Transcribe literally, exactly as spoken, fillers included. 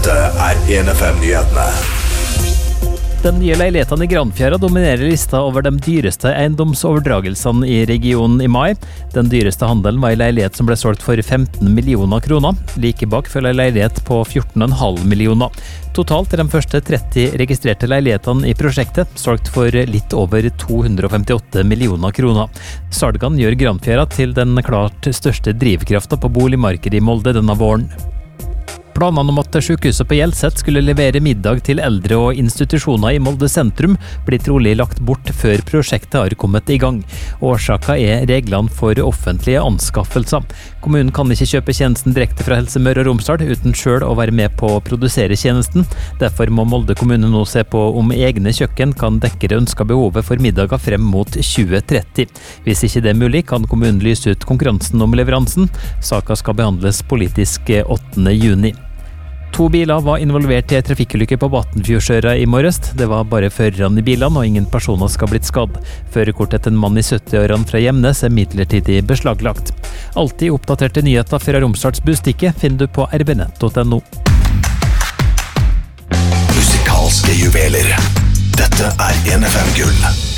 Dette er en F M-nyhetene. De nye leilighetene i Granfjæra dominerer lista over de dyreste eiendomsoverdragelsene i regionen i mai. Den dyreste handelen var en leilighet som ble solgt for femten millioner kroner. Like bak følger en leilighet på fjorten komma fem millioner. Totalt er de første tretti registrerte leilighetene i prosjektet solgt for litt over to hundre femtiåtte millioner kroner. Salgene gjør Granfjæra til den klart største drivkraften på boligmarkedet i Molde denne våren. Planene om at sykehuset på Hjelset skulle levere middag til eldre og institusjoner i Molde sentrum blir trolig lagt bort før prosjektet har kommet i gang. Årsaken er reglene for offentlige anskaffelser. Kommunen kan ikke kjøpe tjenesten direkte fra Helse Møre og Romsdal uten selv å være med på å produsere tjenesten. Derfor må Molde kommune nå se på om egne kjøkken kan dekke det ønskede behovet for middager frem mot tjue tretti. Hvis ikke det er mulig, kan kommunen lyse ut konkurransen om leveransen. Saken skal behandles politisk åttende juni. To biler var involvert i en trafikkulykke på Vatnfjordsøra i morges. Det var bare førerne i bilene, og ingen personer skal blitt skadd. Førerkortet til en mann i sytti-årene fra Gjemnes er midlertidig beslaglagt. Alltid oppdaterte nyheter fra Romsdals Bustikke finner du på r b nett punktum no. Musikalske juveler. Dette er en F M-gull.